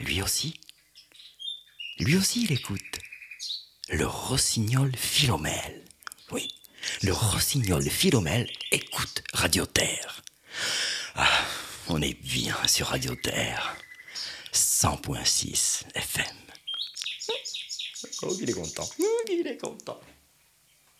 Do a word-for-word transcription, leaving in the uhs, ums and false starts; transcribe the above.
lui aussi, lui aussi il écoute. Le rossignol Philomèle. Oui, le rossignol Philomèle écoute Radio Terre. Ah, on est bien sur Radio Terre. cent point six F M. Oh, il est content. Oh, il est content.